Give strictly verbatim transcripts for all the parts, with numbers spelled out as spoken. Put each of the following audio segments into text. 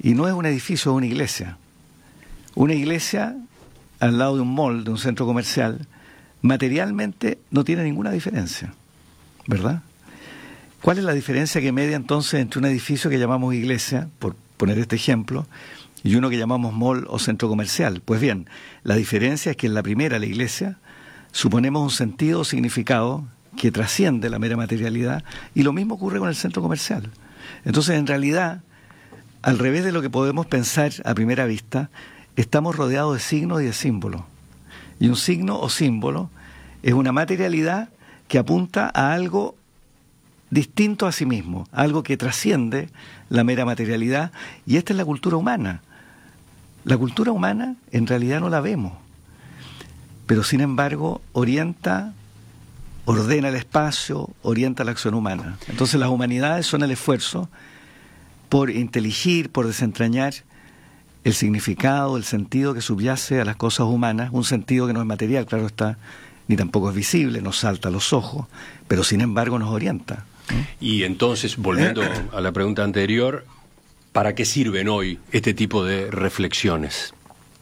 Y no es un edificio, es una iglesia. Una iglesia al lado de un mall, de un centro comercial, materialmente no tiene ninguna diferencia, ¿verdad? ¿Cuál es la diferencia que media entonces entre un edificio que llamamos iglesia, por poner este ejemplo, y uno que llamamos mall o centro comercial? Pues bien, la diferencia es que en la primera, la iglesia, suponemos un sentido o significado que trasciende la mera materialidad, y lo mismo ocurre con el centro comercial. Entonces, en realidad, al revés de lo que podemos pensar a primera vista, estamos rodeados de signos y de símbolos. Y un signo o símbolo es una materialidad que apunta a algo distinto a sí mismo, algo que trasciende la mera materialidad, y esta es la cultura humana. La cultura humana en realidad no la vemos, pero sin embargo orienta, ordena el espacio, orienta la acción humana. Entonces las humanidades son el esfuerzo por inteligir, por desentrañar el significado, el sentido que subyace a las cosas humanas, un sentido que no es material, claro está, ni tampoco es visible, nos salta a los ojos, pero sin embargo nos orienta. Y entonces, volviendo a la pregunta anterior, ¿para qué sirven hoy este tipo de reflexiones?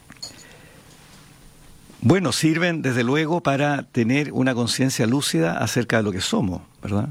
Bueno, sirven desde luego para tener una conciencia lúcida acerca de lo que somos, ¿verdad?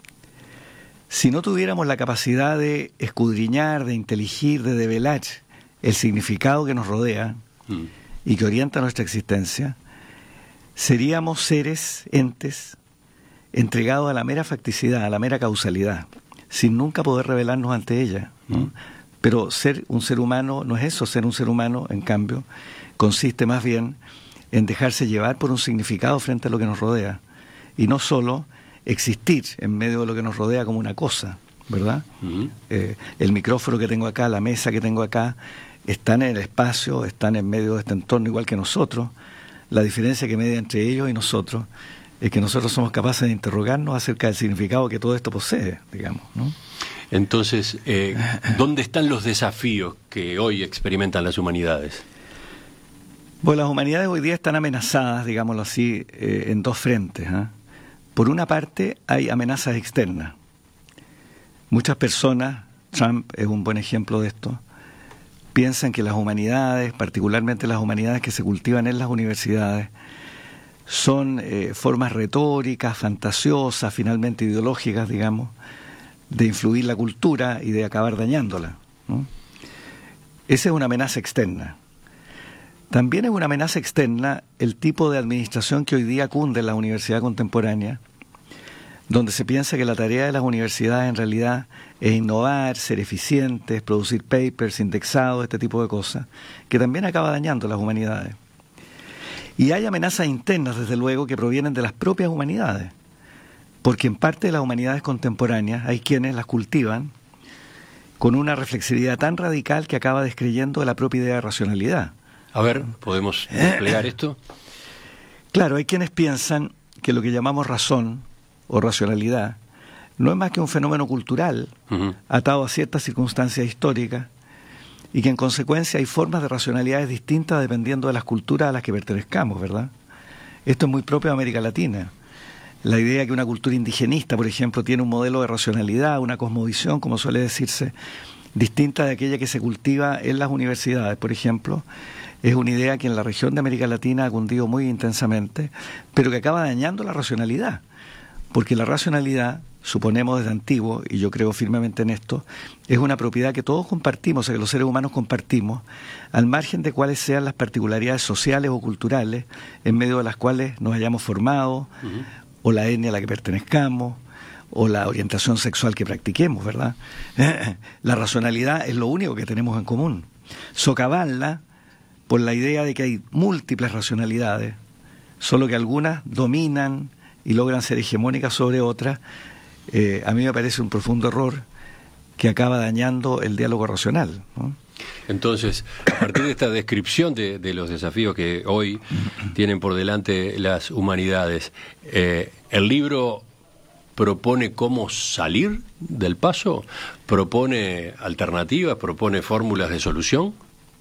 Si no tuviéramos la capacidad de escudriñar, de inteligir, de develar el significado que nos rodea mm. y que orienta nuestra existencia, seríamos seres, entes, entregados a la mera facticidad, a la mera causalidad, sin nunca poder revelarnos ante ella, ¿no? Mm. Pero ser un ser humano no es eso. Ser un ser humano, en cambio, consiste más bien en dejarse llevar por un significado frente a lo que nos rodea, y no solo existir en medio de lo que nos rodea como una cosa, ¿verdad? Uh-huh. Eh, el micrófono que tengo acá, la mesa que tengo acá, están en el espacio, están en medio de este entorno igual que nosotros. La diferencia que media entre ellos y nosotros es que nosotros somos capaces de interrogarnos acerca del significado que todo esto posee, digamos, ¿no? Entonces, eh, ¿dónde están los desafíos que hoy experimentan las humanidades? Bueno, las humanidades hoy día están amenazadas, digámoslo así, eh, en dos frentes, ¿eh? Por una parte, hay amenazas externas. Muchas personas, Trump es un buen ejemplo de esto, piensan que las humanidades, particularmente las humanidades que se cultivan en las universidades, son eh, formas retóricas, fantasiosas, finalmente ideológicas, digamos, de influir la cultura y de acabar dañándola, ¿no? Esa es una amenaza externa. También es una amenaza externa el tipo de administración que hoy día cunde en la universidad contemporánea, donde se piensa que la tarea de las universidades en realidad es innovar, ser eficientes, producir papers, indexados, este tipo de cosas, que también acaba dañando las humanidades. Y hay amenazas internas, desde luego, que provienen de las propias humanidades, porque en parte de las humanidades contemporáneas hay quienes las cultivan con una reflexividad tan radical que acaba descreyendo de la propia idea de racionalidad. A ver, ¿podemos desplegar esto? Claro, hay quienes piensan que lo que llamamos razón o racionalidad no es más que un fenómeno cultural, uh-huh, atado a ciertas circunstancias históricas, y que en consecuencia hay formas de racionalidades distintas dependiendo de las culturas a las que pertenezcamos, ¿verdad? Esto es muy propio de América Latina. La idea que una cultura indigenista, por ejemplo, tiene un modelo de racionalidad, una cosmovisión, como suele decirse, distinta de aquella que se cultiva en las universidades, por ejemplo, es una idea que en la región de América Latina ha cundido muy intensamente, pero que acaba dañando la racionalidad, porque la racionalidad, suponemos desde antiguo, y yo creo firmemente en esto, es una propiedad que todos compartimos, o sea, que los seres humanos compartimos, al margen de cuáles sean las particularidades sociales o culturales en medio de las cuales nos hayamos formado, uh-huh, o la etnia a la que pertenezcamos, o la orientación sexual que practiquemos, ¿verdad? La racionalidad es lo único que tenemos en común. Socavarla por la idea de que hay múltiples racionalidades, solo que algunas dominan y logran ser hegemónicas sobre otras, eh, a mí me parece un profundo error que acaba dañando el diálogo racional, ¿no? Entonces, a partir de esta descripción de, de los desafíos que hoy tienen por delante las humanidades, eh, el libro propone cómo salir del paso, propone alternativas, propone fórmulas de solución.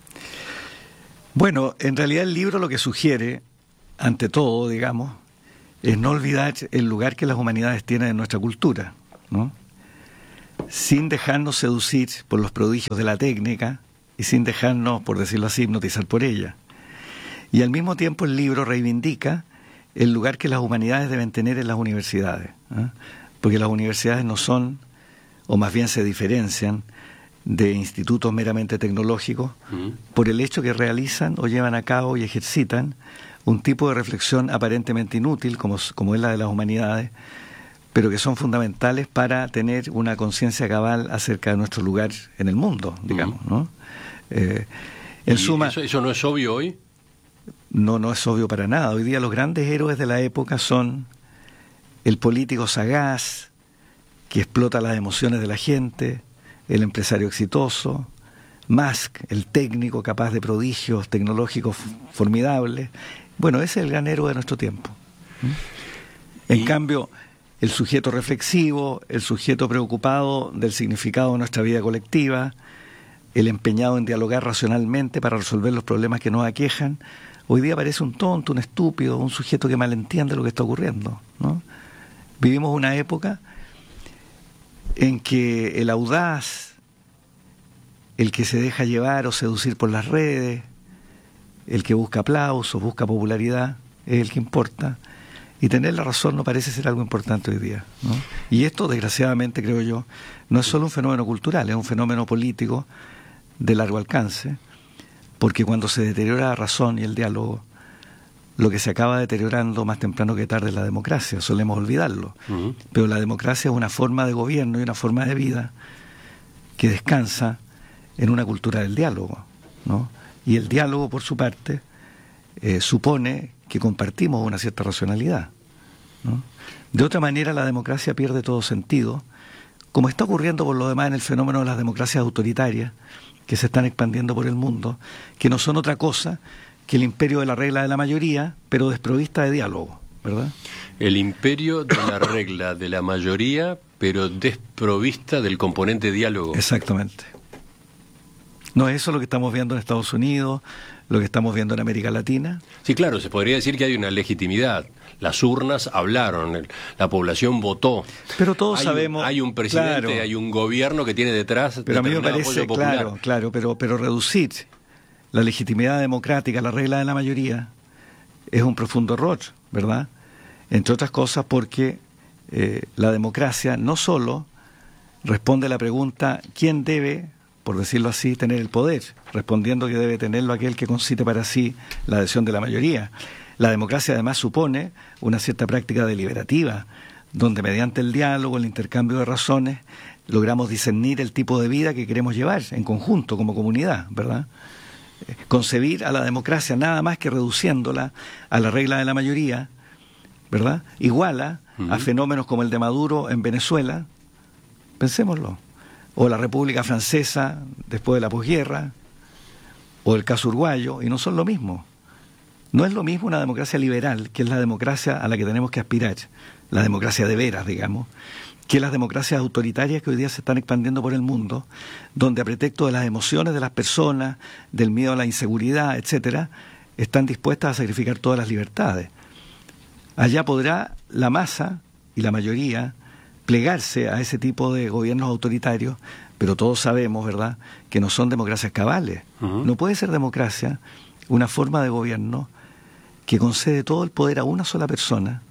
Bueno, en realidad el libro lo que sugiere, ante todo, digamos, es no olvidar el lugar que las humanidades tienen en nuestra cultura, ¿no? sin dejarnos seducir por los prodigios de la técnica y sin dejarnos, por decirlo así, hipnotizar por ella. Y al mismo tiempo el libro reivindica el lugar que las humanidades deben tener en las universidades, ¿eh? Porque las universidades no son, o más bien se diferencian, de institutos meramente tecnológicos uh-huh. por el hecho que realizan o llevan a cabo y ejercitan un tipo de reflexión aparentemente inútil, como, como es la de las humanidades, pero que son fundamentales para tener una conciencia cabal acerca de nuestro lugar en el mundo, digamos, uh-huh. ¿no? Eh, en suma, eso, ¿Eso no es obvio hoy? No, no es obvio para nada. Hoy día los grandes héroes de la época son el político sagaz, que explota las emociones de la gente, el empresario exitoso, Musk, el técnico capaz de prodigios tecnológicos formidables. Bueno, ese es el gran héroe de nuestro tiempo. ¿Mm? En y... cambio, el sujeto reflexivo, el sujeto preocupado del significado de nuestra vida colectiva, el empeñado en dialogar racionalmente para resolver los problemas que nos aquejan, hoy día parece un tonto, un estúpido, un sujeto que malentiende lo que está ocurriendo, ¿no? Vivimos una época en que el audaz, el que se deja llevar o seducir por las redes, el que busca aplausos, busca popularidad, es el que importa. Y tener la razón no parece ser algo importante hoy día, ¿no? Y esto, desgraciadamente, creo yo, no es solo un fenómeno cultural, es un fenómeno político de largo alcance, porque cuando se deteriora la razón y el diálogo, lo que se acaba deteriorando más temprano que tarde es la democracia, solemos olvidarlo. Uh-huh. Pero la democracia es una forma de gobierno y una forma de vida que descansa en una cultura del diálogo, ¿no? Y el diálogo, por su parte, eh, supone que compartimos una cierta racionalidad, ¿no? De otra manera, la democracia pierde todo sentido, como está ocurriendo por lo demás en el fenómeno de las democracias autoritarias que se están expandiendo por el mundo, que no son otra cosa que el imperio de la regla de la mayoría, pero desprovista de diálogo, ¿verdad? El imperio de la regla de la mayoría, pero desprovista del componente diálogo. Exactamente. No es eso lo que estamos viendo en Estados Unidos, lo que estamos viendo en América Latina. Sí, claro, se podría decir que hay una legitimidad. Las urnas hablaron, la población votó. Pero todos hay sabemos... Un, hay un presidente, claro, hay un gobierno que tiene detrás... Pero a mí me parece, claro, claro, pero, pero reducir la legitimidad democrática, la regla de la mayoría, es un profundo error, ¿verdad? Entre otras cosas porque eh, la democracia no solo responde a la pregunta ¿quién debe, por decirlo así, tener el poder? Respondiendo que debe tenerlo aquel que concite para sí la adhesión de la mayoría. La democracia además supone una cierta práctica deliberativa, donde mediante el diálogo, el intercambio de razones, logramos discernir el tipo de vida que queremos llevar en conjunto, como comunidad, ¿verdad? Concebir a la democracia nada más que reduciéndola a la regla de la mayoría, ¿verdad? Iguala uh-huh. a fenómenos como el de Maduro en Venezuela, pensémoslo, o la República Francesa después de la posguerra, o el caso uruguayo, y no son lo mismo. No es lo mismo una democracia liberal, que es la democracia a la que tenemos que aspirar, la democracia de veras, digamos, que las democracias autoritarias que hoy día se están expandiendo por el mundo, donde a pretexto de las emociones de las personas, del miedo a la inseguridad, etcétera, están dispuestas a sacrificar todas las libertades. Allá podrá la masa y la mayoría plegarse a ese tipo de gobiernos autoritarios, pero todos sabemos, ¿verdad?, que no son democracias cabales. Uh-huh. No puede ser democracia una forma de gobierno que concede todo el poder a una sola persona,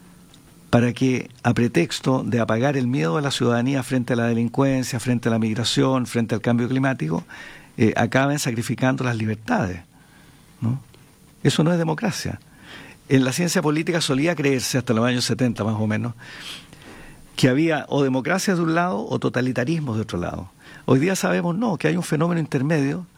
para que, a pretexto de apagar el miedo de la ciudadanía frente a la delincuencia, frente a la migración, frente al cambio climático, eh, acaben sacrificando las libertades, ¿no? Eso no es democracia. En la ciencia política solía creerse, hasta los años setenta más o menos, que había o democracia de un lado o totalitarismo de otro lado. Hoy día sabemos no, que hay un fenómeno intermedio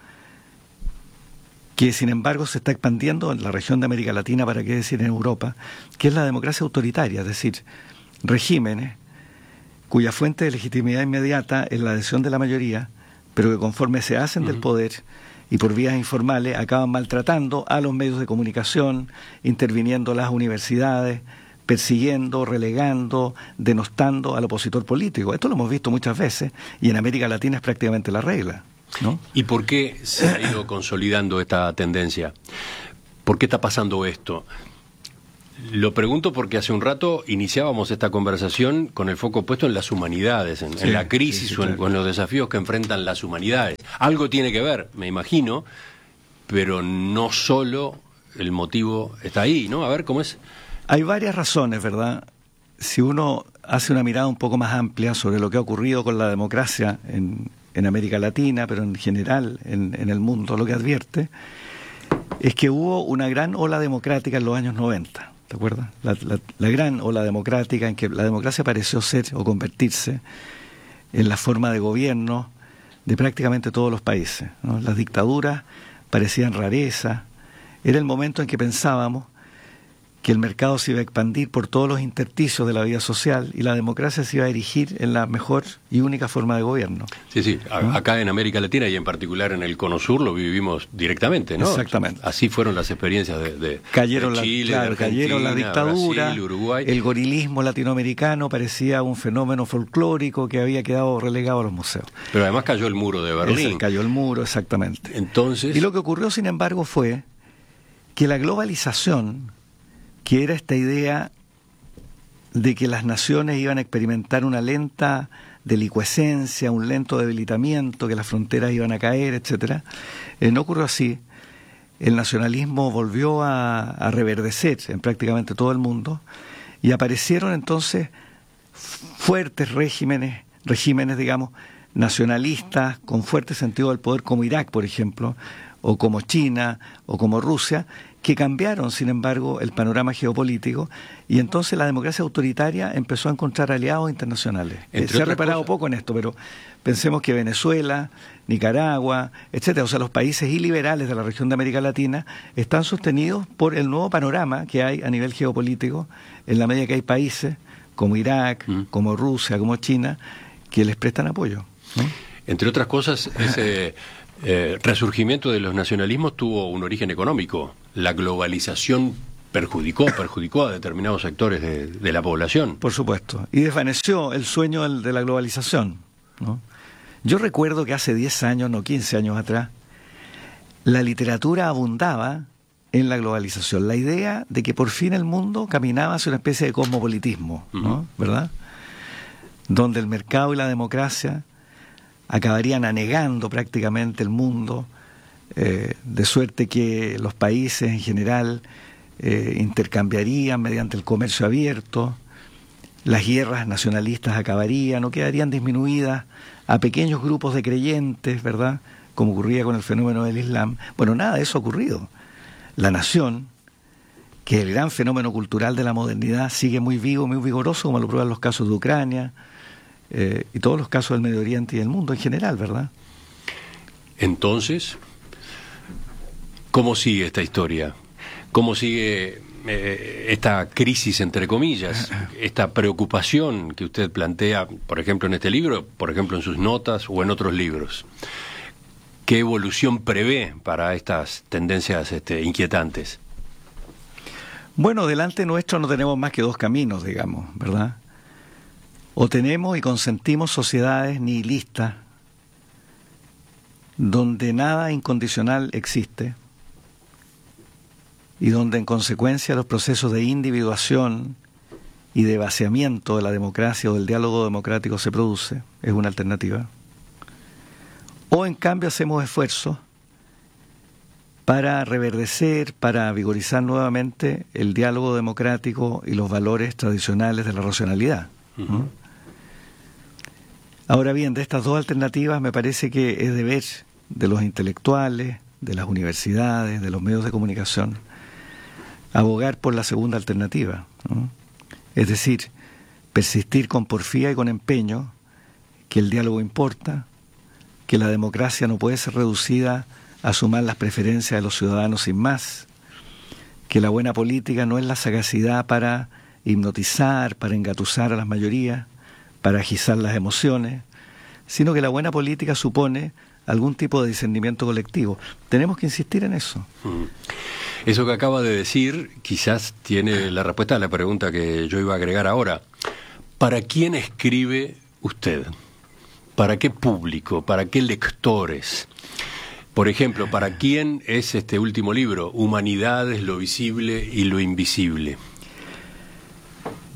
que sin embargo se está expandiendo en la región de América Latina, para qué decir en Europa, que es la democracia autoritaria, es decir, regímenes cuya fuente de legitimidad inmediata es la adhesión de la mayoría, pero que conforme se hacen uh-huh. del poder y por vías informales acaban maltratando a los medios de comunicación, interviniendo las universidades, persiguiendo, relegando, denostando al opositor político. Esto lo hemos visto muchas veces y en América Latina es prácticamente la regla, ¿no? ¿Y por qué se ha ido consolidando esta tendencia? ¿Por qué está pasando esto? Lo pregunto porque hace un rato iniciábamos esta conversación con el foco puesto en las humanidades, en, sí, en la crisis sí, sí, o en, claro. en los desafíos que enfrentan las humanidades. Algo tiene que ver, me imagino, pero no solo el motivo está ahí, ¿no? A ver, ¿cómo es? Hay varias razones, ¿verdad? Si uno hace una mirada un poco más amplia sobre lo que ha ocurrido con la democracia en, en América Latina, pero en general en, en el mundo, lo que advierte es que hubo una gran ola democrática en los años noventa. ¿Te acuerdas? La, la, la gran ola democrática en que la democracia pareció ser o convertirse en la forma de gobierno de prácticamente todos los países, ¿no? Las dictaduras parecían rareza. Era el momento en que pensábamos que el mercado se iba a expandir por todos los intersticios de la vida social y la democracia se iba a erigir en la mejor y única forma de gobierno. Sí, sí. ¿No? Acá en América Latina y en particular en el Cono Sur lo vivimos directamente, ¿no? Exactamente. Así fueron las experiencias de, de, cayeron de Chile, la, claro, de Argentina, cayeron la dictadura, Brasil, Uruguay. El gorilismo latinoamericano parecía un fenómeno folclórico que había quedado relegado a los museos. Pero además cayó el muro de Berlín. Ese, cayó el muro, exactamente. Entonces... Y lo que ocurrió, sin embargo, fue que la globalización, que era esta idea de que las naciones iban a experimentar una lenta delicuescencia, un lento debilitamiento, que las fronteras iban a caer, etcétera, eh, no ocurrió así. El nacionalismo volvió a, a reverdecer en prácticamente todo el mundo y aparecieron entonces fuertes regímenes, regímenes, digamos, nacionalistas, con fuerte sentido del poder, como Irak, por ejemplo, o como China, o como Rusia, que cambiaron, sin embargo, el panorama geopolítico, y entonces la democracia autoritaria empezó a encontrar aliados internacionales. Eh, se ha reparado cosas... poco en esto, pero pensemos que Venezuela, Nicaragua, etcétera, o sea, los países iliberales de la región de América Latina están sostenidos por el nuevo panorama que hay a nivel geopolítico, en la medida que hay países como Irak, mm. como Rusia, como China, que les prestan apoyo, ¿no? Entre otras cosas, ese... Eh, resurgimiento de los nacionalismos tuvo un origen económico. La globalización perjudicó, perjudicó a determinados sectores de, de la población. Por supuesto. Y desvaneció el sueño del, de la globalización, ¿no? Yo recuerdo que hace diez años, no quince años atrás, la literatura abundaba en la globalización. La idea de que por fin el mundo caminaba hacia una especie de cosmopolitismo, ¿no? Uh-huh. ¿Verdad? Donde el mercado y la democracia acabarían anegando prácticamente el mundo, eh, de suerte que los países en general eh, intercambiarían mediante el comercio abierto, las guerras nacionalistas acabarían o quedarían disminuidas a pequeños grupos de creyentes, ¿verdad?, como ocurría con el fenómeno del Islam. Bueno, nada de eso ha ocurrido. La nación, que es el gran fenómeno cultural de la modernidad, sigue muy vivo, muy vigoroso, como lo prueban los casos de Ucrania, Eh, y todos los casos del Medio Oriente y del mundo en general, ¿verdad? Entonces, ¿cómo sigue esta historia? ¿Cómo sigue eh, esta crisis, entre comillas, esta preocupación que usted plantea, por ejemplo, en este libro, por ejemplo, en sus notas o en otros libros? ¿Qué evolución prevé para estas tendencias este, inquietantes? Bueno, delante nuestro no tenemos más que dos caminos, digamos, ¿verdad? O tenemos y consentimos sociedades nihilistas donde nada incondicional existe y donde en consecuencia los procesos de individuación y de vaciamiento de la democracia o del diálogo democrático se produce, es una alternativa. O en cambio hacemos esfuerzos para reverdecer, para vigorizar nuevamente el diálogo democrático y los valores tradicionales de la racionalidad. Uh-huh. Ahora bien, de estas dos alternativas me parece que es deber de los intelectuales, de las universidades, de los medios de comunicación, abogar por la segunda alternativa, ¿no? Es decir, persistir con porfía y con empeño que el diálogo importa, que la democracia no puede ser reducida a sumar las preferencias de los ciudadanos sin más, que la buena política no es la sagacidad para hipnotizar, para engatusar a las mayorías, para agizar las emociones, sino que la buena política supone algún tipo de discernimiento colectivo. Tenemos que insistir en eso. Eso que acaba de decir quizás tiene la respuesta a la pregunta que yo iba a agregar ahora. ¿Para quién escribe usted? ¿Para qué público? ¿Para qué lectores? Por ejemplo, ¿para quién es este último libro, Humanidades, lo visible y lo invisible?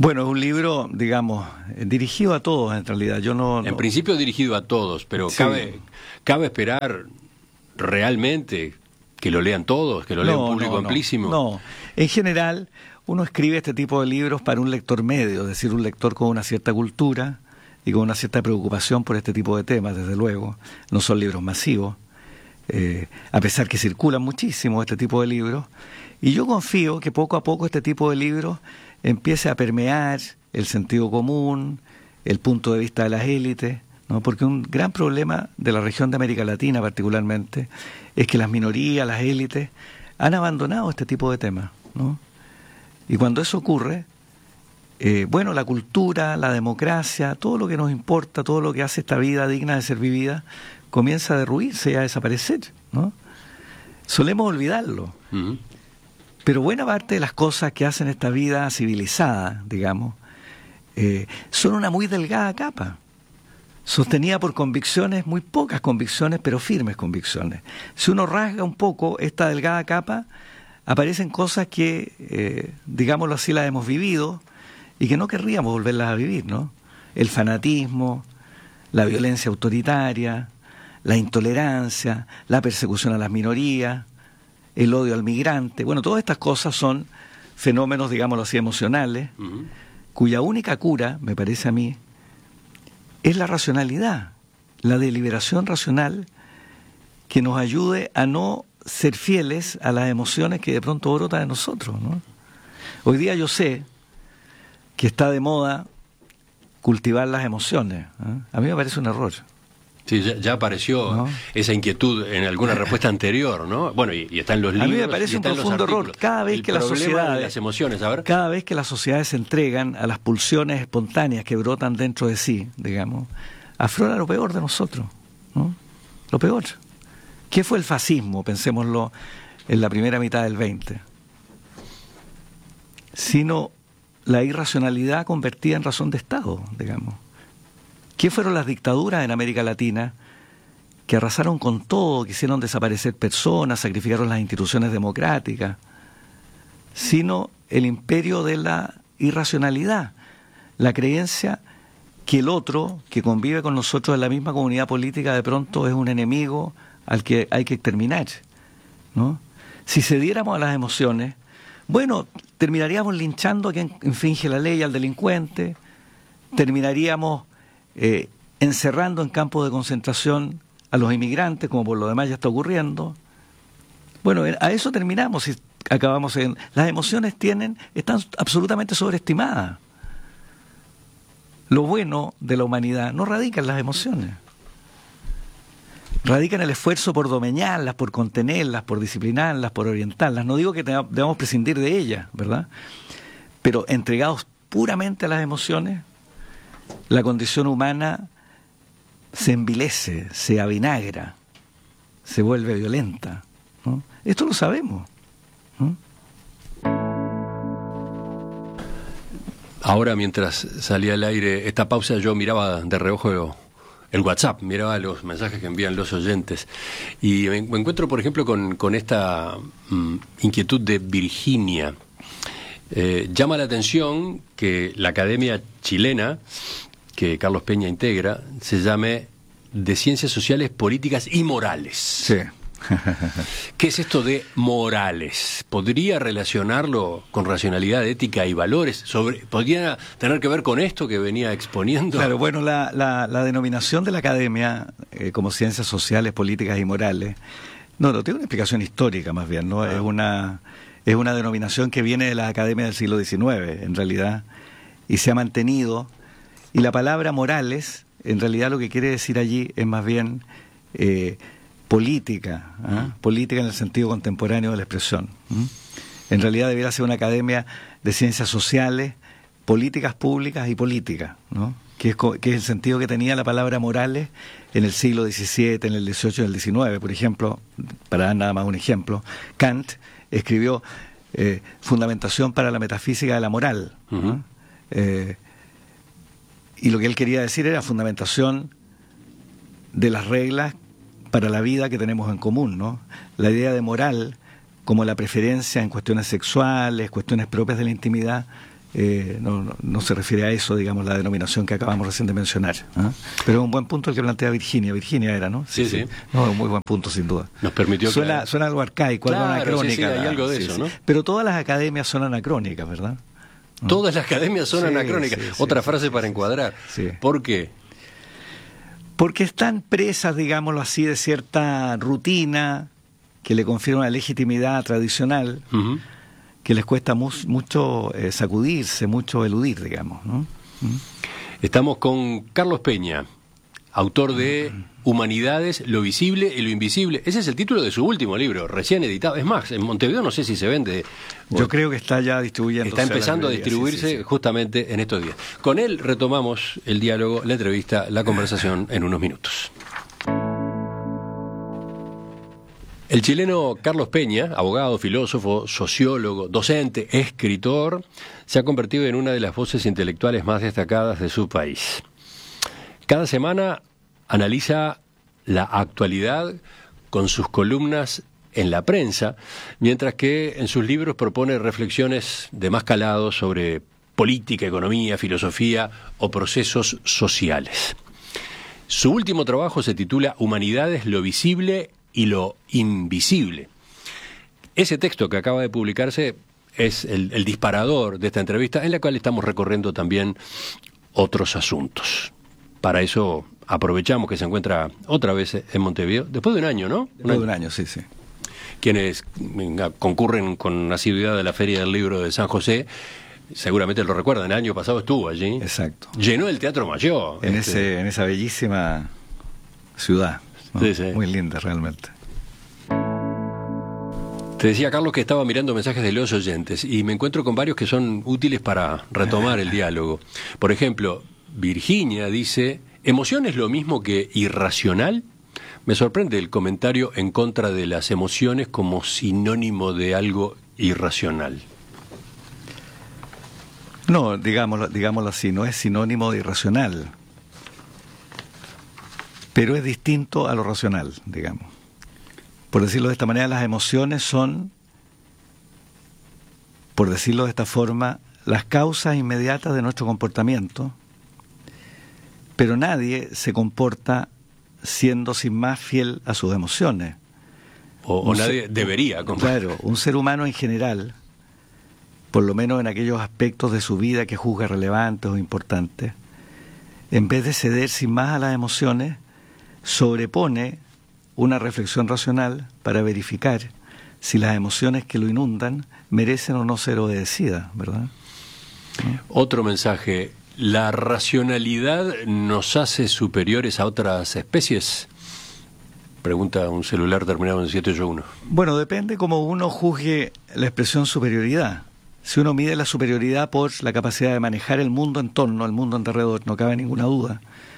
Bueno, es un libro, digamos, dirigido a todos en realidad. Yo no, En no... principio dirigido a todos, pero Sí. cabe, cabe esperar realmente que lo lean todos, que lo lea No, un público no, no. amplísimo. No, en general uno escribe este tipo de libros para un lector medio, es decir, un lector con una cierta cultura y con una cierta preocupación por este tipo de temas, desde luego. No son libros masivos, eh, a pesar que circulan muchísimo este tipo de libros. Y yo confío que poco a poco este tipo de libros empiece a permear el sentido común, el punto de vista de las élites, ¿no? Porque un gran problema de la región de América Latina particularmente es que las minorías, las élites, han abandonado este tipo de temas, ¿no? Y cuando eso ocurre, eh, bueno, la cultura, la democracia, todo lo que nos importa, todo lo que hace esta vida digna de ser vivida, comienza a derruirse y a desaparecer, ¿no? Solemos olvidarlo. Uh-huh. Pero buena parte de las cosas que hacen esta vida civilizada, digamos, eh, son una muy delgada capa, sostenida por convicciones, muy pocas convicciones, pero firmes convicciones. Si uno rasga un poco esta delgada capa, aparecen cosas que, eh, digámoslo así, las hemos vivido y que no querríamos volverlas a vivir, ¿no? El fanatismo, la violencia autoritaria, la intolerancia, la persecución a las minorías, el odio al migrante. Bueno, todas estas cosas son fenómenos, digámoslo así, emocionales, uh-huh. cuya única cura, me parece a mí, es la racionalidad, la deliberación racional que nos ayude a no ser fieles a las emociones que de pronto brotan de nosotros, ¿no? Hoy día yo sé que está de moda cultivar las emociones, ¿eh? A mí me parece un error. Sí, ya, ya apareció, ¿no?, esa inquietud en alguna respuesta anterior, ¿no? Bueno, y, y está en los libros. A mí me parece un profundo error. Cada vez que las sociedades, las emociones, a ver. cada vez que las sociedades se entregan a las pulsiones espontáneas que brotan dentro de sí, digamos, aflora lo peor de nosotros, ¿no? Lo peor. ¿Qué fue el fascismo? Pensémoslo en la primera mitad del veinte. Sino la irracionalidad convertida en razón de Estado, digamos. ¿Qué fueron las dictaduras en América Latina que arrasaron con todo, quisieron desaparecer personas, sacrificaron las instituciones democráticas? Sino el imperio de la irracionalidad, la creencia que el otro, que convive con nosotros en la misma comunidad política, de pronto es un enemigo al que hay que exterminar, ¿no? Si cediéramos a las emociones, bueno, terminaríamos linchando a quien infringe la ley, al delincuente, terminaríamos Eh, encerrando en campos de concentración a los inmigrantes, como por lo demás ya está ocurriendo. Bueno, a eso terminamos si acabamos en... Las emociones tienen, están absolutamente sobreestimadas. Lo bueno de la humanidad no radica en las emociones. Radica en el esfuerzo por domeñarlas, por contenerlas, por disciplinarlas, por orientarlas. No digo que debamos prescindir de ellas, ¿verdad? Pero entregados puramente a las emociones, la condición humana se envilece, se avinagra, se vuelve violenta, ¿no? Esto lo sabemos, ¿no? Ahora, mientras salía al aire esta pausa, yo miraba de reojo el WhatsApp, miraba los mensajes que envían los oyentes y me, me encuentro, por ejemplo, con, con esta mm, inquietud de Virginia. Eh, llama la atención que la Academia Chilena, que Carlos Peña integra, se llame de Ciencias Sociales, Políticas y Morales. Sí. ¿Qué es esto de morales? ¿Podría relacionarlo con racionalidad, ética y valores? Sobre, ¿Podría tener que ver con esto que venía exponiendo? Claro, bueno, la, la, la denominación de la Academia eh, como Ciencias Sociales, Políticas y Morales, no, no, tiene una explicación histórica más bien, ¿no? Ah. Es una... Es una denominación que viene de la Academia del siglo diecinueve, en realidad, y se ha mantenido. Y la palabra morales, en realidad lo que quiere decir allí es más bien eh, política, ¿eh? política en el sentido contemporáneo de la expresión. ¿eh? En realidad debería ser una academia de ciencias sociales, políticas públicas y política, ¿no? que, es, que es el sentido que tenía la palabra morales en el siglo diecisiete, en el dieciocho y el diecinueve. Por ejemplo, para dar nada más un ejemplo, Kant escribió eh, Fundamentación para la Metafísica de la Moral, ¿no? Uh-huh. eh, y lo que él quería decir era fundamentación de las reglas para la vida que tenemos en común, ¿no? La idea de moral como la preferencia en cuestiones sexuales, cuestiones propias de la intimidad, eh, no, no, no se refiere a eso, digamos, la denominación que acabamos recién de mencionar. ¿eh? Pero es un buen punto el que plantea Virginia. Virginia era, ¿no? Sí, sí. sí. No, un muy buen punto, sin duda. Nos permitió... Suena, que... suena algo arcaico, claro, algo anacrónica. Sí, sí, hay algo de sí, eso, ¿no? Sí. Pero todas las academias son anacrónicas, ¿verdad? Todas las academias son sí, anacrónicas. Sí, sí, Otra sí, frase sí, para encuadrar. Sí. ¿Por qué? Porque están presas, digámoslo así, de cierta rutina que le confiere una legitimidad tradicional, uh-huh. que les cuesta mu- mucho eh, sacudirse, mucho eludir, digamos, ¿no? Uh-huh. Estamos con Carlos Peña, autor de Humanidades, lo visible y lo invisible. Ese es el título de su último libro, recién editado. Es más, en Montevideo no sé si se vende. Yo creo que está ya distribuyendo. Está empezando a, a distribuirse sí, sí, sí. justamente en estos días. Con él retomamos el diálogo, la entrevista, la conversación en unos minutos. El chileno Carlos Peña, abogado, filósofo, sociólogo, docente, escritor, se ha convertido en una de las voces intelectuales más destacadas de su país. Cada semana analiza la actualidad con sus columnas en la prensa, mientras que en sus libros propone reflexiones de más calado sobre política, economía, filosofía o procesos sociales. Su último trabajo se titula Humanidades, lo visible y lo invisible. Ese texto que acaba de publicarse es el, el disparador de esta entrevista, en la cual estamos recorriendo también otros asuntos. Para eso aprovechamos que se encuentra otra vez en Montevideo, después de un año, ¿no? Después de un año, sí, sí. Quienes concurren con asiduidad a la Feria del Libro de San José, seguramente lo recuerdan, el año pasado estuvo allí. Exacto. Llenó el Teatro Mayor. En, este... ese, en esa bellísima ciudad, ¿no? Sí, sí. Muy linda realmente. Te decía, Carlos, que estaba mirando mensajes de los oyentes y me encuentro con varios que son útiles para retomar el diálogo. Por ejemplo, Virginia dice, ¿emoción es lo mismo que irracional? Me sorprende el comentario en contra de las emociones como sinónimo de algo irracional. No, digámoslo, digámoslo así, no es sinónimo de irracional, pero es distinto a lo racional, digamos. Por decirlo de esta manera, las emociones son, por decirlo de esta forma, las causas inmediatas de nuestro comportamiento, pero nadie se comporta siendo sin más fiel a sus emociones. O, o nadie ser, debería comportar. Claro, un ser humano en general, por lo menos en aquellos aspectos de su vida que juzga relevantes o importantes, en vez de ceder sin más a las emociones, sobrepone una reflexión racional para verificar si las emociones que lo inundan merecen o no ser obedecidas, ¿verdad? ¿Sí? Otro mensaje. ¿La racionalidad nos hace superiores a otras especies? Pregunta un celular terminado en siete ocho uno. Bueno, depende cómo uno juzgue la expresión superioridad. Si uno mide la superioridad por la capacidad de manejar el mundo en torno, el mundo en derredor, no cabe ninguna duda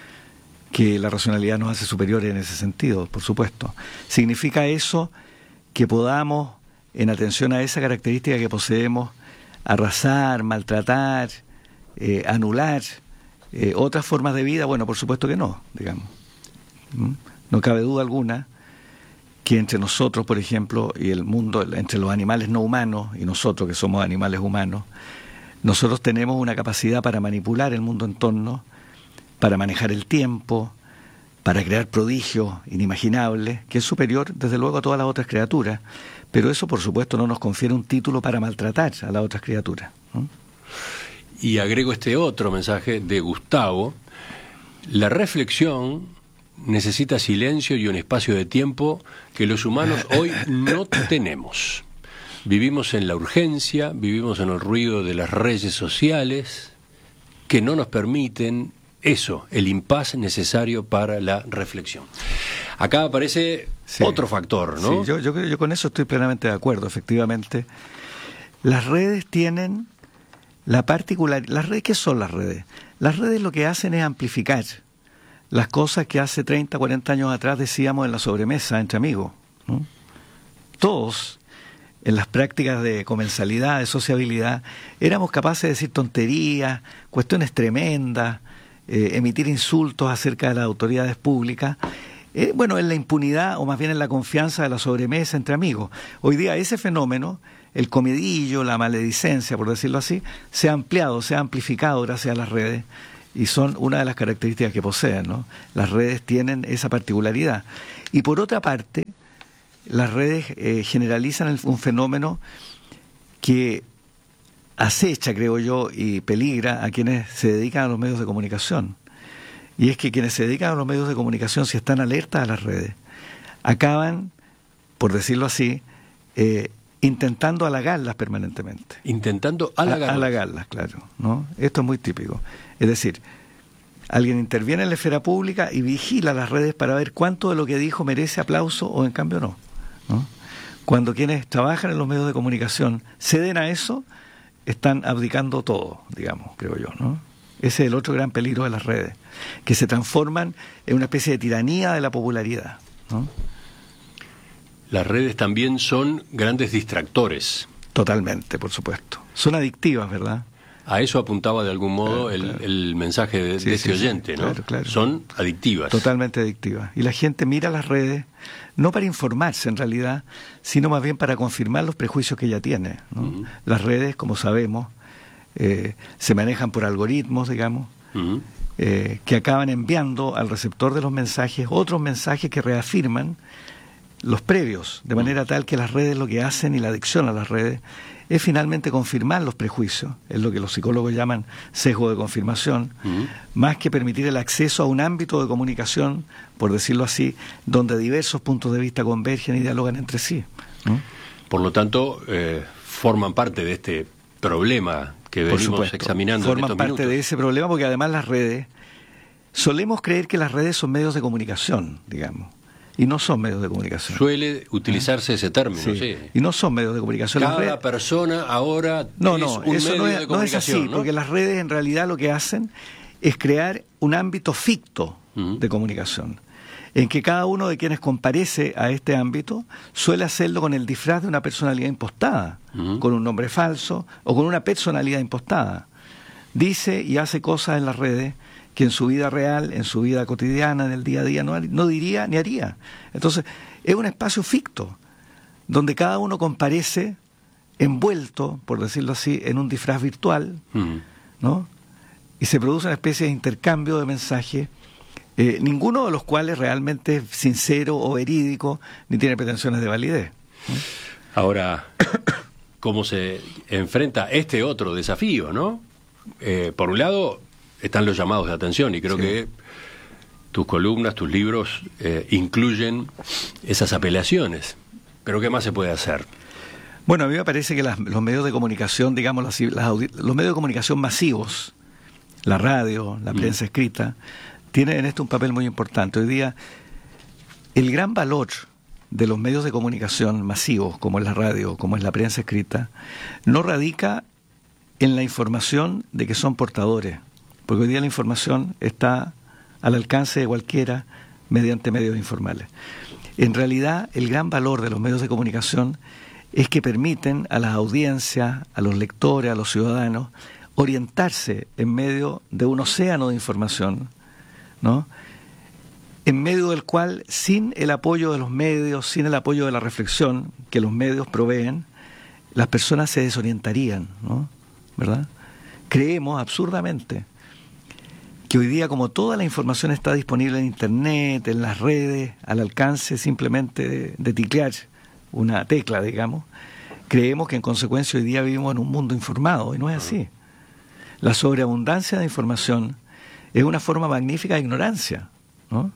que la racionalidad nos hace superiores en ese sentido, por supuesto. ¿Significa eso que podamos, en atención a esa característica que poseemos, arrasar, maltratar, Eh, anular eh, otras formas de vida? Bueno, por supuesto que no, digamos. ¿Mm? No cabe duda alguna que entre nosotros, por ejemplo, y el mundo, entre los animales no humanos y nosotros que somos animales humanos, nosotros tenemos una capacidad para manipular el mundo en torno, para manejar el tiempo, para crear prodigios inimaginables, que es superior desde luego a todas las otras criaturas, pero eso por supuesto no nos confiere un título para maltratar a las otras criaturas, ¿no? Y agrego este otro mensaje de Gustavo. La reflexión necesita silencio y un espacio de tiempo que los humanos hoy no tenemos. Vivimos en la urgencia, vivimos en el ruido de las redes sociales que no nos permiten eso, el impas necesario para la reflexión. Acá aparece sí. otro factor, ¿no? Sí, yo, yo, yo con eso estoy plenamente de acuerdo, efectivamente. Las redes tienen la particularidad. ¿Las redes qué son las redes? Las redes lo que hacen es amplificar las cosas que hace treinta, cuarenta años atrás decíamos en la sobremesa entre amigos, ¿no? Todos, en las prácticas de comensalidad, de sociabilidad, éramos capaces de decir tonterías, cuestiones tremendas, eh, emitir insultos acerca de las autoridades públicas, eh, bueno, en la impunidad o más bien en la confianza de la sobremesa entre amigos. Hoy día ese fenómeno el comedillo, la maledicencia, por decirlo así, se ha ampliado, se ha amplificado gracias a las redes, y son una de las características que poseen, ¿no? Las redes tienen esa particularidad. Y por otra parte, las redes eh, generalizan el, un fenómeno que acecha, creo yo, y peligra a quienes se dedican a los medios de comunicación. Y es que quienes se dedican a los medios de comunicación, si están alertas a las redes, acaban, por decirlo así, eh, intentando halagarlas permanentemente. Intentando halagarlas. A, halagarlas, claro, ¿no? Esto es muy típico. Es decir, alguien interviene en la esfera pública y vigila las redes para ver cuánto de lo que dijo merece aplauso o en cambio no, ¿no? Cuando quienes trabajan en los medios de comunicación ceden a eso, están abdicando todo, digamos, creo yo, ¿no? Ese es el otro gran peligro de las redes, que se transforman en una especie de tiranía de la popularidad, ¿no? Las redes también son grandes distractores. Totalmente, por supuesto. Son adictivas, ¿verdad? A eso apuntaba de algún modo claro, el, claro. el mensaje de, sí, de este sí, oyente, sí, ¿no? Claro, claro. Son adictivas. Totalmente adictivas. Y la gente mira las redes no para informarse en realidad, sino más bien para confirmar los prejuicios que ya tiene, ¿no? Uh-huh. Las redes, como sabemos, eh, se manejan por algoritmos, digamos, uh-huh. eh, que acaban enviando al receptor de los mensajes otros mensajes que reafirman los previos, de manera tal que las redes lo que hacen, y la adicción a las redes, es finalmente confirmar los prejuicios, es lo que los psicólogos llaman sesgo de confirmación, uh-huh. más que permitir el acceso a un ámbito de comunicación, por decirlo así, donde diversos puntos de vista convergen y dialogan entre sí, ¿no? Por lo tanto, eh, forman parte de este problema que venimos por supuesto, examinando forman en estos parte minutos. de ese problema, porque además las redes, solemos creer que las redes son medios de comunicación, digamos, y no son medios de comunicación. Suele utilizarse ¿Eh? ese término, sí. sí. Y no son medios de comunicación. Cada las redes... persona ahora no, es no, un eso medio no es, de no es así, ¿no? porque las redes en realidad lo que hacen es crear un ámbito ficto uh-huh. de comunicación, en que cada uno de quienes comparece a este ámbito suele hacerlo con el disfraz de una personalidad impostada, uh-huh. con un nombre falso o con una personalidad impostada. Dice y hace cosas en las redes que en su vida real, en su vida cotidiana, en el día a día, no, no diría ni haría. Entonces, es un espacio ficto, donde cada uno comparece envuelto, por decirlo así, en un disfraz virtual, uh-huh. ¿no? Y se produce una especie de intercambio de mensajes, eh, ninguno de los cuales realmente es sincero o verídico, ni tiene pretensiones de validez, ¿no? Ahora, ¿cómo se enfrenta este otro desafío, no? Eh, por un lado, están los llamados de atención, y creo sí. que tus columnas, tus libros eh, incluyen esas apelaciones. Pero ¿qué más se puede hacer? Bueno, a mí me parece que las, los medios de comunicación, digamos, las, las audi- los medios de comunicación masivos, la radio, la prensa mm. escrita, tienen en esto un papel muy importante. Hoy día, el gran valor de los medios de comunicación masivos, como es la radio, como es la prensa escrita, no radica en la información de que son portadores, porque hoy día la información está al alcance de cualquiera mediante medios informales. En realidad, el gran valor de los medios de comunicación es que permiten a las audiencias, a los lectores, a los ciudadanos, orientarse en medio de un océano de información, ¿no? En medio del cual, sin el apoyo de los medios, sin el apoyo de la reflexión que los medios proveen, las personas se desorientarían, ¿no? ¿Verdad? Creemos absurdamente que hoy día, como toda la información está disponible en Internet, en las redes, al alcance simplemente de, de teclear una tecla, digamos, creemos que en consecuencia hoy día vivimos en un mundo informado, y no es así. La sobreabundancia de información es una forma magnífica de ignorancia, ¿no?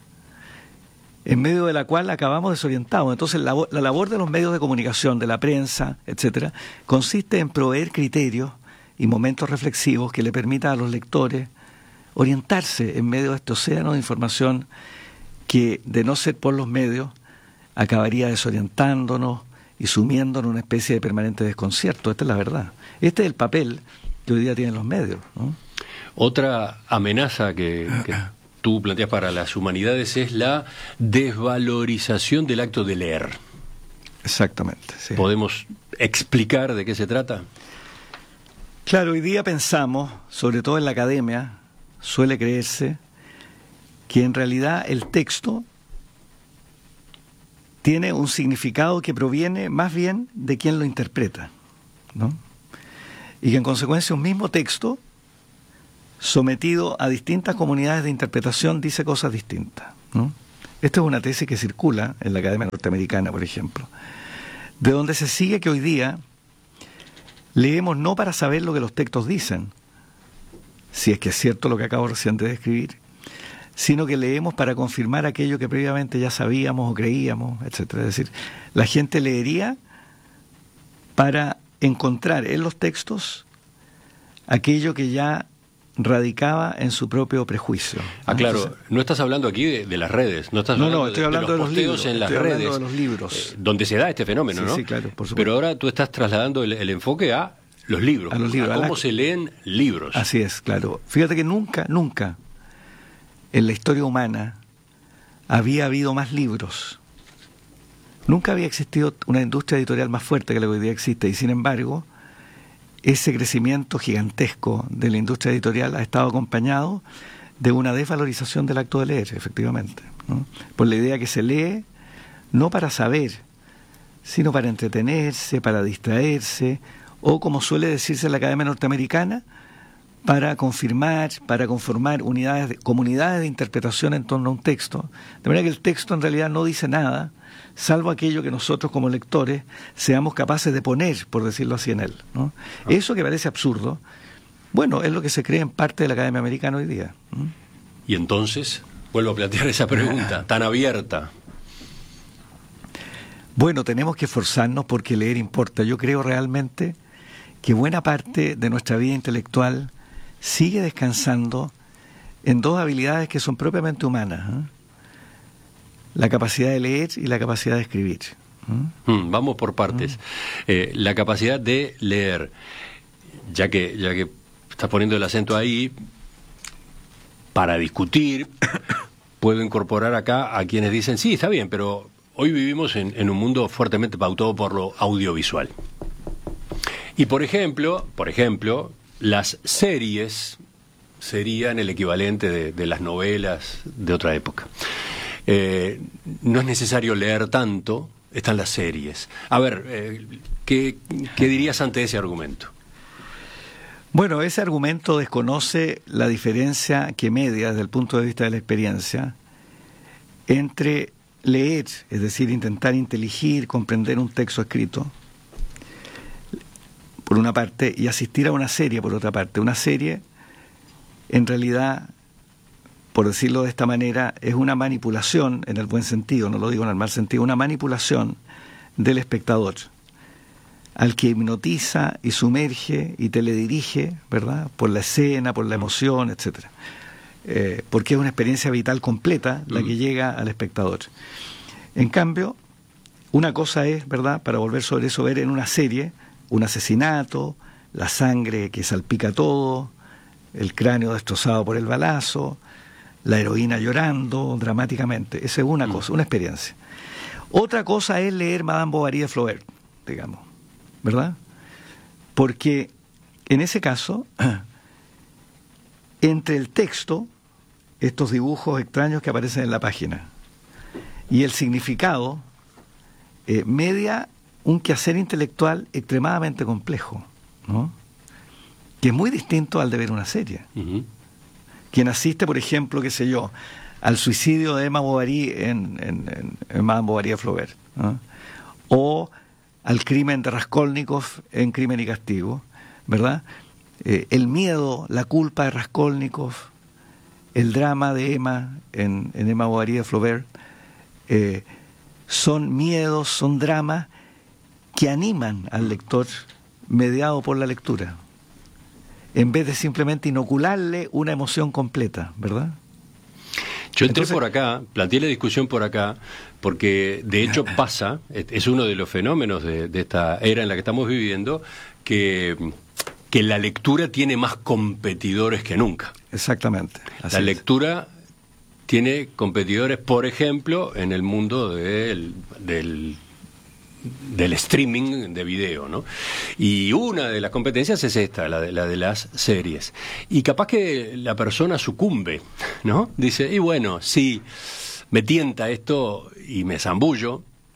En medio de la cual acabamos desorientados. Entonces, la, la labor de los medios de comunicación, de la prensa, etcétera, consiste en proveer criterios y momentos reflexivos que le permitan a los lectores orientarse en medio de este océano de información que, de no ser por los medios, acabaría desorientándonos y sumiéndonos en una especie de permanente desconcierto. Esta es la verdad. Este es el papel que hoy día tienen los medios, ¿no? Otra amenaza que, que tú planteas para las humanidades es la desvalorización del acto de leer. Exactamente, sí. ¿Podemos explicar de qué se trata? Claro, hoy día pensamos, sobre todo en la academia, suele creerse que en realidad el texto tiene un significado que proviene más bien de quien lo interpreta, ¿no? Y que en consecuencia un mismo texto, sometido a distintas comunidades de interpretación, dice cosas distintas, ¿no? Esta es una tesis que circula en la Academia Norteamericana, por ejemplo, de donde se sigue que hoy día leemos no para saber lo que los textos dicen, si es que es cierto lo que acabo recién de describir, sino que leemos para confirmar aquello que previamente ya sabíamos o creíamos, etcétera. Es decir, la gente leería para encontrar en los textos aquello que ya radicaba en su propio prejuicio. Ah, claro, Entonces, no estás hablando aquí de, de las redes, no estás no, hablando, no, estoy de, hablando de los de los posteos libros, en las estoy redes, hablando de los libros. Eh, donde se da este fenómeno, sí, ¿no? Sí, claro, por supuesto. Pero ahora tú estás trasladando el, el enfoque a los libros, a los libros, a cómo a la... se leen libros. Así es, claro. Fíjate que nunca, nunca en la historia humana había habido más libros. Nunca había existido una industria editorial más fuerte que la que hoy día existe, y sin embargo, ese crecimiento gigantesco de la industria editorial ha estado acompañado de una desvalorización del acto de leer, efectivamente, ¿no? Por la idea que se lee no para saber, sino para entretenerse, para distraerse, o como suele decirse en la Academia Norteamericana, para confirmar, para conformar unidades, de, comunidades de interpretación en torno a un texto. De manera que el texto en realidad no dice nada, salvo aquello que nosotros como lectores seamos capaces de poner, por decirlo así, en él, ¿no? Ah. Eso que parece absurdo, bueno, es lo que se cree en parte de la Academia Americana hoy día. ¿Mm? Y entonces, vuelvo a plantear esa pregunta, tan abierta. Bueno, tenemos que esforzarnos porque leer importa. Yo creo realmente que buena parte de nuestra vida intelectual sigue descansando en dos habilidades que son propiamente humanas, ¿eh? La capacidad de leer y la capacidad de escribir. ¿eh? Mm, vamos por partes. Mm. Eh, la capacidad de leer, ya que, ya que estás poniendo el acento ahí, para discutir, puedo incorporar acá a quienes dicen, sí, está bien, pero hoy vivimos en, en un mundo fuertemente pautado por lo audiovisual. Y por ejemplo, por ejemplo, las series serían el equivalente de, de las novelas de otra época. Eh, no es necesario leer tanto, están las series. A ver, eh, ¿qué, ¿qué dirías ante ese argumento? Bueno, ese argumento desconoce la diferencia que media desde el punto de vista de la experiencia entre leer, es decir, intentar inteligir, comprender un texto escrito, por una parte, y asistir a una serie, por otra parte. Una serie, en realidad, por decirlo de esta manera, es una manipulación, en el buen sentido, no lo digo en el mal sentido, una manipulación del espectador, al que hipnotiza y sumerge y teledirige, ¿verdad?, por la escena, por la emoción, etcétera. Eh, porque es una experiencia vital completa la que llega al espectador. En cambio, una cosa es, ¿verdad?, para volver sobre eso, ver en una serie un asesinato, la sangre que salpica todo, el cráneo destrozado por el balazo, la heroína llorando dramáticamente. Esa es una cosa, una experiencia. Otra cosa es leer Madame Bovary de Flaubert, digamos, ¿verdad? Porque en ese caso, entre el texto, estos dibujos extraños que aparecen en la página, y el significado, eh, media un quehacer intelectual extremadamente complejo, ¿no?, que es muy distinto al de ver una serie. Uh-huh. Quien asiste, por ejemplo, qué sé yo, al suicidio de Emma Bovary en, en, en, en Madame Bovary de Flaubert, ¿no?, o al crimen de Raskolnikov en Crimen y Castigo, ¿verdad? Eh, el miedo, la culpa de Raskolnikov, el drama de Emma en, en Emma Bovary de Flaubert, eh, son miedos, son dramas que animan al lector mediado por la lectura, en vez de simplemente inocularle una emoción completa, ¿verdad? Yo entré Entonces, por acá, planteé la discusión por acá, porque de hecho pasa, es uno de los fenómenos de, de esta era en la que estamos viviendo, que, que la lectura tiene más competidores que nunca. Exactamente. La lectura tiene competidores, por ejemplo, en el mundo del, del del streaming de video, ¿no? Y una de las competencias es esta, la de, la de las series. Y capaz que la persona sucumbe, ¿no? Dice, y bueno, sí, me tienta esto y me zambullo,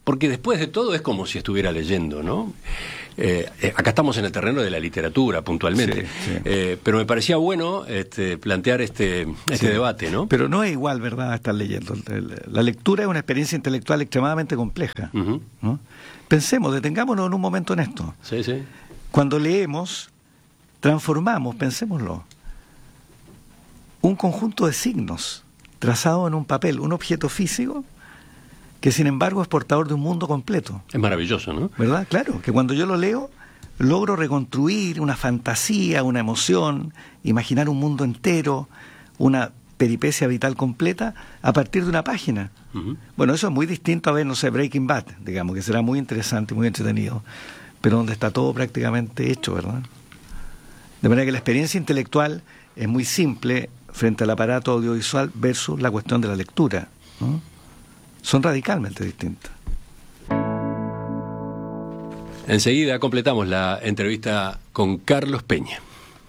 porque después de todo es como si estuviera leyendo, ¿no? Eh, eh, acá estamos en el terreno de la literatura, puntualmente, sí, sí. Eh, pero me parecía bueno este, plantear este, este sí. debate, ¿no? Pero no es igual, ¿verdad?, estar leyendo. La lectura es una experiencia intelectual extremadamente compleja, uh-huh. ¿no? Pensemos, detengámonos en un momento en esto. Sí, sí. Cuando leemos, transformamos, pensémoslo, un conjunto de signos trazado en un papel, un objeto físico, que sin embargo es portador de un mundo completo. Es maravilloso, ¿no? ¿Verdad? Claro, que cuando yo lo leo, logro reconstruir una fantasía, una emoción, imaginar un mundo entero, una peripecia vital completa a partir de una página. Uh-huh. Bueno, eso es muy distinto a ver, no sé, Breaking Bad, digamos, que será muy interesante y muy entretenido, pero donde está todo prácticamente hecho, ¿verdad? De manera que la experiencia intelectual es muy simple frente al aparato audiovisual versus la cuestión de la lectura, ¿no? Son radicalmente distintas. Enseguida completamos la entrevista con Carlos Peña.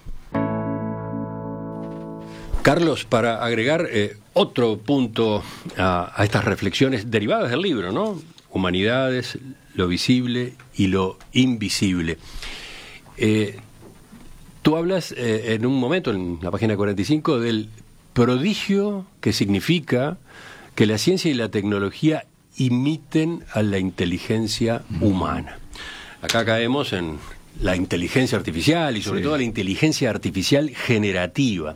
Carlos, para agregar eh, otro punto a, a estas reflexiones derivadas del libro, ¿no? Humanidades, lo visible y lo invisible. Eh, tú hablas eh, en un momento, en la página cuarenta y cinco, del prodigio que significa que la ciencia y la tecnología imiten a la inteligencia humana. Acá caemos en la inteligencia artificial y sobre sí. todo la inteligencia artificial generativa.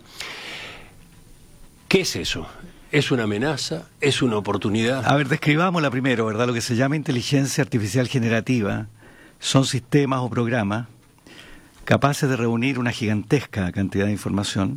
¿Qué es eso? ¿Es una amenaza? ¿Es una oportunidad? A ver, describámosla primero, ¿verdad? Lo que se llama inteligencia artificial generativa son sistemas o programas capaces de reunir una gigantesca cantidad de información,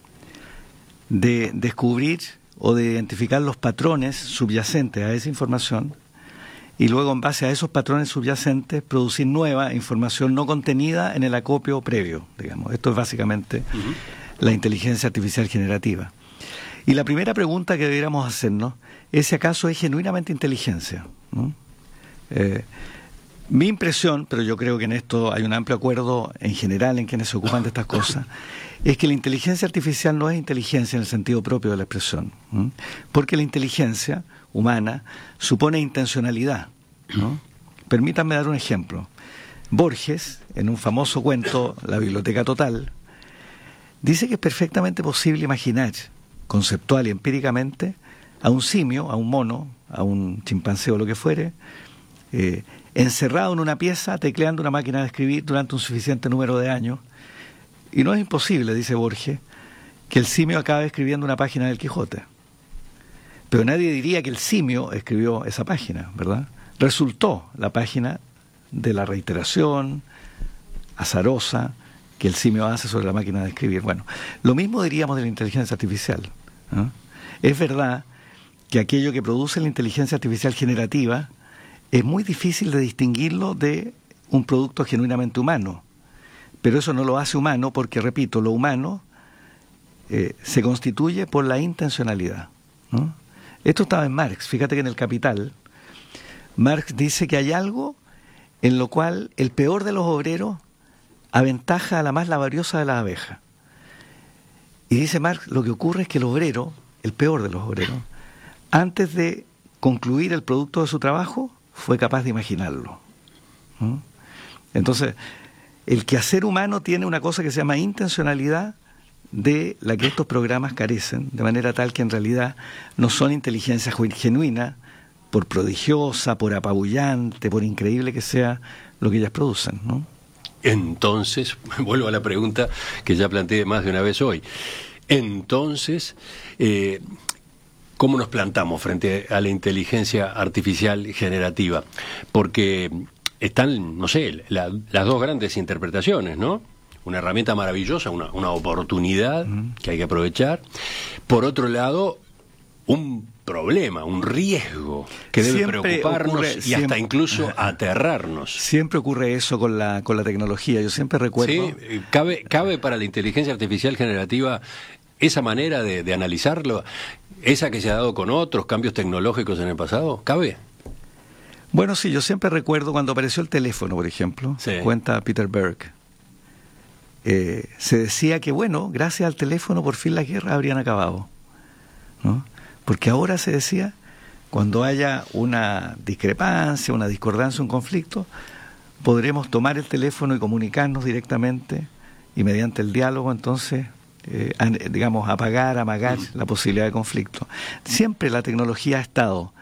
de descubrir o de identificar los patrones subyacentes a esa información y luego en base a esos patrones subyacentes producir nueva información no contenida en el acopio previo, digamos. Esto es básicamente uh-huh. la inteligencia artificial generativa. Y la primera pregunta que debiéramos hacernos es si acaso es genuinamente inteligencia, ¿no? Eh, mi impresión, pero yo creo que en esto hay un amplio acuerdo en general en quienes se ocupan de estas cosas, es que la inteligencia artificial no es inteligencia en el sentido propio de la expresión, ¿no? Porque la inteligencia humana supone intencionalidad, ¿no? Permítanme dar un ejemplo. Borges, en un famoso cuento, La Biblioteca Total, dice que es perfectamente posible imaginar, conceptual y empíricamente, a un simio, a un mono, a un chimpancé o lo que fuere, eh, encerrado en una pieza, tecleando una máquina de escribir durante un suficiente número de años. Y no es imposible, dice Borges, que el simio acabe escribiendo una página del Quijote. Pero nadie diría que el simio escribió esa página, ¿verdad? Resultó la página de la reiteración azarosa que el simio hace sobre la máquina de escribir. Bueno, lo mismo diríamos de la inteligencia artificial, ¿no? Es verdad que aquello que produce la inteligencia artificial generativa es muy difícil de distinguirlo de un producto genuinamente humano, pero eso no lo hace humano porque, repito, lo humano eh, se constituye por la intencionalidad, ¿no? Esto estaba en Marx. Fíjate que en el Capital Marx dice que hay algo en lo cual el peor de los obreros aventaja a la más laboriosa de las abejas. Y dice Marx, lo que ocurre es que el obrero, el peor de los obreros, antes de concluir el producto de su trabajo, fue capaz de imaginarlo, ¿no? Entonces, el quehacer humano tiene una cosa que se llama intencionalidad, de la que estos programas carecen, de manera tal que en realidad no son inteligencia genuina, por prodigiosa, por apabullante, por increíble que sea lo que ellas producen, ¿no? Entonces, vuelvo a la pregunta que ya planteé más de una vez hoy. Entonces, eh, ¿cómo nos plantamos frente a la inteligencia artificial generativa? Porque están, no sé, la, las dos grandes interpretaciones, ¿no? Una herramienta maravillosa, una, una oportunidad uh-huh. que hay que aprovechar. Por otro lado, un problema, un riesgo que debe siempre preocuparnos ocurre, y siempre, hasta incluso uh, aterrarnos. Siempre ocurre eso con la con la tecnología. Yo siempre recuerdo... Sí, ¿cabe, cabe para la inteligencia artificial generativa esa manera de, de analizarlo? ¿Esa que se ha dado con otros cambios tecnológicos en el pasado? ¿Cabe? Bueno, sí, yo siempre recuerdo cuando apareció el teléfono, por ejemplo, sí. cuenta Peter Berg. Eh, se decía que, bueno, gracias al teléfono por fin las guerras habrían acabado, ¿no? Porque ahora se decía, cuando haya una discrepancia, una discordancia, un conflicto, podremos tomar el teléfono y comunicarnos directamente y mediante el diálogo entonces, eh, digamos, apagar, amagar la posibilidad de conflicto. Siempre la tecnología ha estado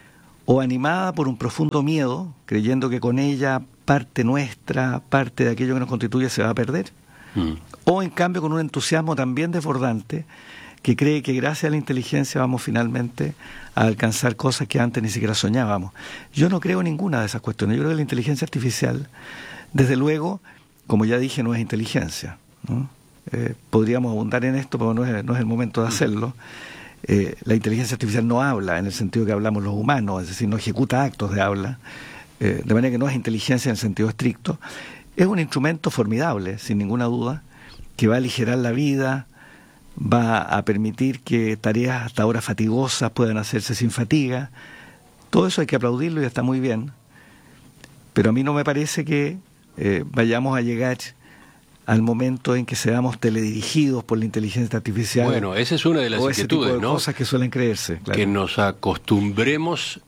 o animada por un profundo miedo, creyendo que con ella parte nuestra, parte de aquello que nos constituye se va a perder, mm. o en cambio con un entusiasmo también desbordante, que cree que gracias a la inteligencia vamos finalmente a alcanzar cosas que antes ni siquiera soñábamos. Yo no creo en ninguna de esas cuestiones. Yo creo que la inteligencia artificial, desde luego, como ya dije, no es inteligencia, ¿no? Eh, podríamos abundar en esto, pero no es, no es el momento de hacerlo. Eh, la inteligencia artificial no habla en el sentido que hablamos los humanos, es decir, no ejecuta actos de habla, eh, de manera que no es inteligencia en el sentido estricto. Es un instrumento formidable, sin ninguna duda, que va a aligerar la vida, va a permitir que tareas hasta ahora fatigosas puedan hacerse sin fatiga. Todo eso hay que aplaudirlo y está muy bien, pero a mí no me parece que eh, vayamos a llegar al momento en que seamos teledirigidos por la inteligencia artificial. Bueno, esa es una de las inquietudes, de ¿no? Cosas que suelen creerse. Claro. Que nos acostumbremos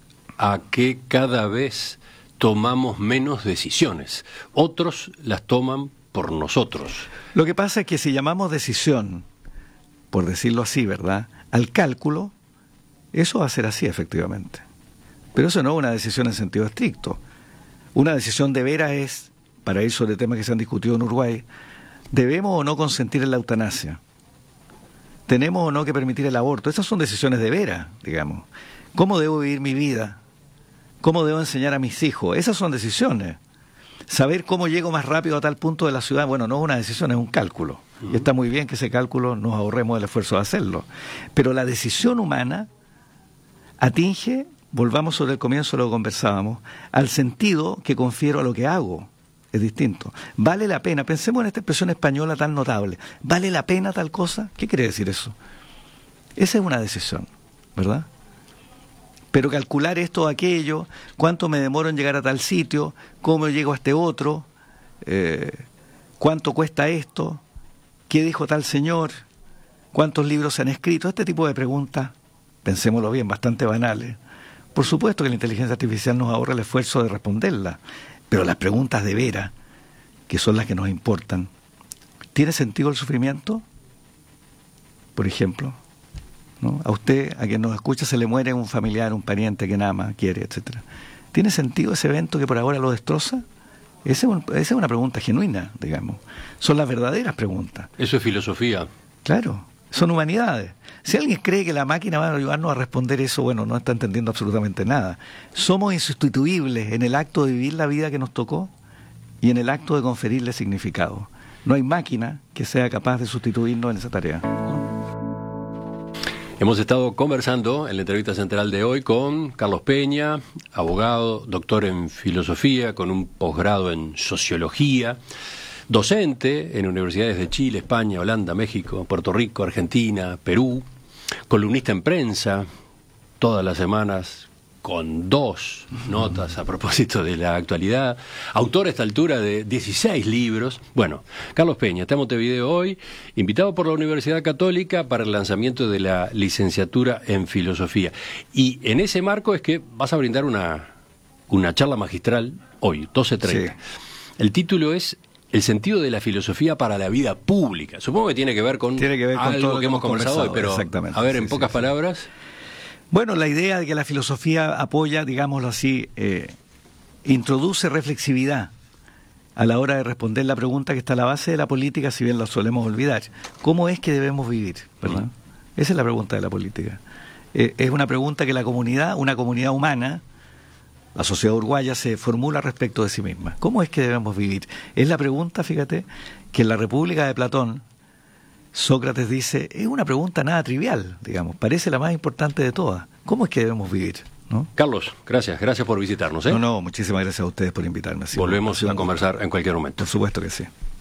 a que cada vez tomamos menos decisiones. Otros las toman por nosotros. Lo que pasa es que si llamamos decisión, por decirlo así, ¿verdad?, al cálculo, eso va a ser así efectivamente. Pero eso no es una decisión en sentido estricto. Una decisión de veras es, para ir sobre temas que se han discutido en Uruguay, ¿debemos o no consentir en la eutanasia? ¿Tenemos o no que permitir el aborto? Esas son decisiones de veras, digamos. ¿Cómo debo vivir mi vida? ¿Cómo debo enseñar a mis hijos? Esas son decisiones. Saber cómo llego más rápido a tal punto de la ciudad, bueno, no es una decisión, es un cálculo. Uh-huh. Y está muy bien que ese cálculo nos ahorremos el esfuerzo de hacerlo. Pero la decisión humana atinge, volvamos sobre el comienzo de lo que conversábamos, al sentido que confiero a lo que hago. Es distinto. ¿Vale la pena? Pensemos en esta expresión española tan notable. ¿Vale la pena tal cosa? ¿Qué quiere decir eso? Esa es una decisión, ¿verdad? Pero calcular esto o aquello, cuánto me demoro en llegar a tal sitio, cómo llego a este otro, eh, cuánto cuesta esto, qué dijo tal señor, cuántos libros se han escrito, este tipo de preguntas, pensémoslo bien, bastante banales. Por supuesto que la inteligencia artificial nos ahorra el esfuerzo de responderlas, pero las preguntas de veras, que son las que nos importan, ¿tiene sentido el sufrimiento? Por ejemplo, ¿no? A usted, a quien nos escucha, se le muere un familiar, un pariente que ama, quiere, etcétera. ¿Tiene sentido ese evento que por ahora lo destroza? Esa es, un, esa es una pregunta genuina, digamos. Son las verdaderas preguntas. Eso es filosofía. Claro, son humanidades. Si alguien cree que la máquina va a ayudarnos a responder eso, bueno, no está entendiendo absolutamente nada. Somos insustituibles en el acto de vivir la vida que nos tocó y en el acto de conferirle significado. No hay máquina que sea capaz de sustituirnos en esa tarea. Hemos estado conversando en la entrevista central de hoy con Carlos Peña, abogado, doctor en filosofía, con un posgrado en sociología, docente en universidades de Chile, España, Holanda, México, Puerto Rico, Argentina, Perú, columnista en prensa, todas las semanas con dos notas a propósito de la actualidad, autor a esta altura de dieciséis libros. Bueno, Carlos Peña está en Montevideo hoy, invitado por la Universidad Católica para el lanzamiento de la licenciatura en filosofía. Y en ese marco es que vas a brindar una, una charla magistral hoy, doce treinta. Sí. El título es El sentido de la filosofía para la vida pública. Supongo que tiene que ver con, tiene que ver con algo todo que, que hemos conversado, conversado hoy, pero a ver, en sí, pocas sí, palabras... Sí. Bueno, la idea de que la filosofía apoya, digámoslo así, eh, introduce reflexividad a la hora de responder la pregunta que está a la base de la política, si bien lo solemos olvidar. ¿Cómo es que debemos vivir? ¿Verdad? Mm. Esa es la pregunta de la política. Eh, es una pregunta que la comunidad, una comunidad humana, la sociedad uruguaya, se formula respecto de sí misma. ¿Cómo es que debemos vivir? Es la pregunta, fíjate, que en la República de Platón, Sócrates dice, es una pregunta nada trivial, digamos, parece la más importante de todas. ¿Cómo es que debemos vivir? ¿No? Carlos, gracias, gracias por visitarnos. ¿eh? No, no, muchísimas gracias a ustedes por invitarme. Volvemos a conversar en cualquier momento. Por supuesto que sí.